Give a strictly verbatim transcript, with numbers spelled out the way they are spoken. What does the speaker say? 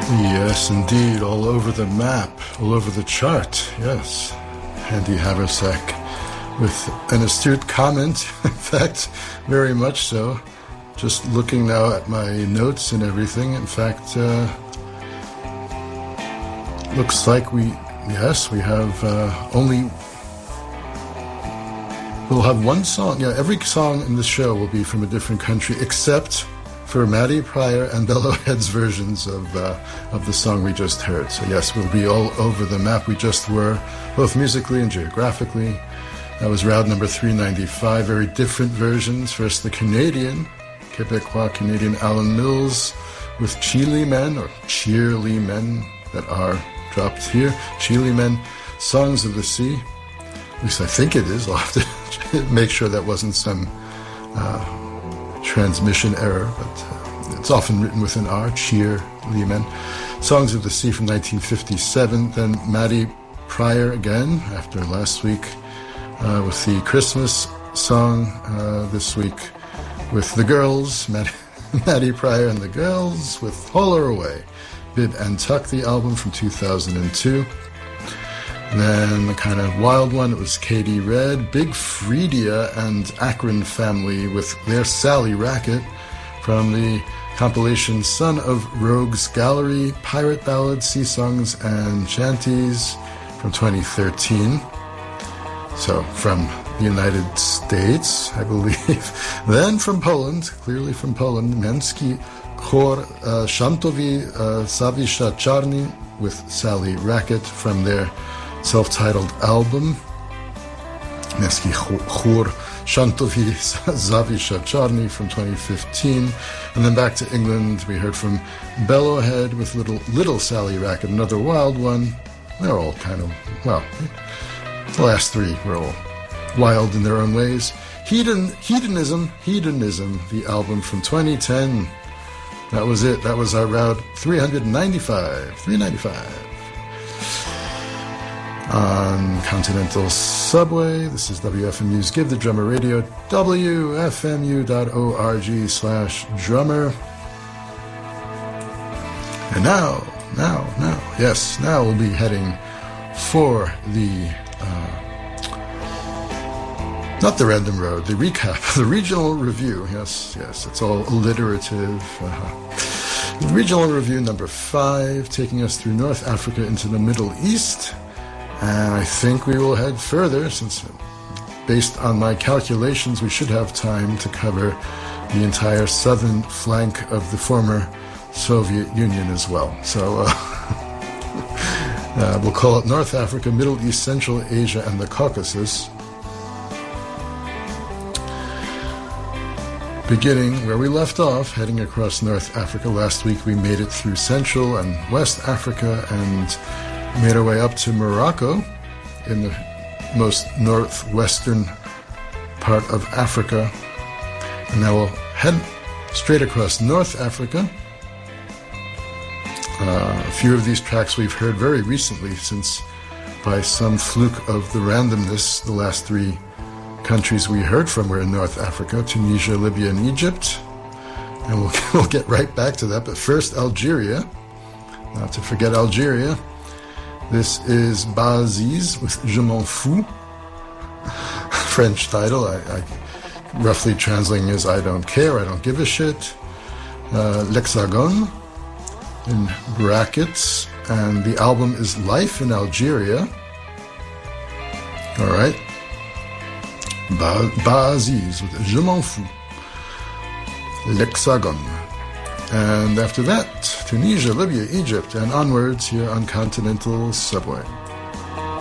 Yes, indeed, all over the map, all over the chart, yes. Andy Haversack with an astute comment, in fact, very much so. Just looking now at my notes and everything, in fact, uh, looks like we, yes, we have uh, only, we'll have one song. Yeah, every song in this show will be from a different country, except for Maddie Pryor and Bellowhead's versions of uh, of the song we just heard. So yes, we'll be all over the map. We just were, both musically and geographically. That was round number three ninety-five. Very different versions. First, the Canadian, Quebecois Canadian Alan Mills with Chile Men, or Cheerly Men, that are dropped here. Chile Men, Songs of the Sea. At least I think it is. I'll have to make sure that wasn't some Uh, transmission error, but uh, it's often written with an R, Cheer, Lehman. Songs of the Sea from nineteen fifty-seven. Then Maddie Pryor again, after last week, uh, with the Christmas song. Uh, this week with the Girls, Maddie, Maddie Pryor and the Girls with Haul Her Away. Bib and Tuck, the album from two thousand two. Then the kind of wild one, it was Katie Red, Big Freedia and Akron Family with their Sally Racket from the compilation Son of Rogues Gallery, Pirate Ballads, Sea Songs and Chanties from twenty thirteen. So from the United States, I believe. Then from Poland, clearly from Poland, Męski Chor uh, Shantowi uh, Zawisza Czarny with Sally Racket from their self-titled album, Męski Chor Shantowi Zawisza Czarny from twenty fifteen. And then back to England, we heard from Bellowhead with Little Little Sally Racket, another wild one. They're all kind of, well, the last three were all wild in their own ways. Hedon, Hedonism, Hedonism, the album from twenty ten. That was it. That was our round three ninety-five. three ninety-five. On Continental Subway, this is W F M U's Give the Drummer Radio, W F M U dot org slash drummer. And now, now, now, yes, now we'll be heading for the, uh, not the random road, the recap, the regional review. Yes, yes, it's all alliterative. Uh-huh. The regional review number five, taking us through North Africa into the Middle East. And I think we will head further, since based on my calculations, we should have time to cover the entire southern flank of the former Soviet Union as well. So uh, uh, we'll call it North Africa, Middle East, Central Asia, and the Caucasus. Beginning where we left off, heading across North Africa. Last week we made it through Central and West Africa and made our way up to Morocco in the most northwestern part of Africa. And now we'll head straight across North Africa. Uh, a few of these tracks we've heard very recently, since by some fluke of the randomness, the last three countries we heard from were in North Africa: Tunisia, Libya, and Egypt. And we'll, we'll get right back to that. But first, Algeria. Not to forget Algeria. This is Baziz with Je m'en fous. French title. I, I roughly translating as I don't care, I don't give a shit. Uh, L'Hexagone in brackets. And the album is Life in Algeria. All right. Ba- Baziz with Je m'en fous. L'Hexagone. And after that, Tunisia, Libya, Egypt, and onwards here on Continental Subway.